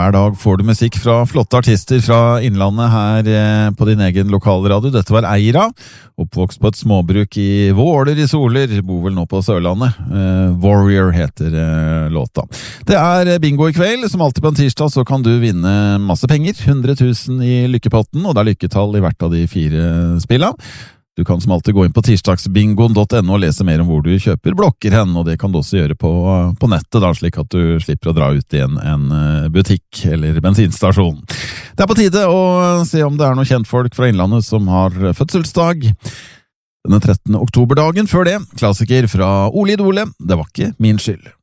Hver dag får du musikk fra flotte artister fra innlandet her på din egen lokalradio. Dette var Eira, oppvokst på et småbruk i Våler i Soler, bor vel nå på Sørlandet. Warrior heter låta. Det er bingo i kveld, som alltid på en tirsdag så kan du vinne masse penger, 100 000 i lykkepotten, og det er lykketall i hvert av de 4 spillene. Du kan som alltid gå inn på tirsdagsbingo.no og lese mer om hvor du kjøper blokker hen, og det kan du også gjøre på nettet, da, slik at du slipper å dra ut i en butikk eller bensinstasjon. Det er på tide å se om det er noen kjentfolk fra innlandet som har fødselsdag. Denne 13. oktoberdagen før det, klassiker fra Ole Idole, Det var ikke min skyld.